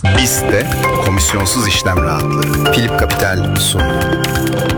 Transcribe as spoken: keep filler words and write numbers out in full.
BIST de komisyonsuz işlem rahatlığı. Philip Capital sundu.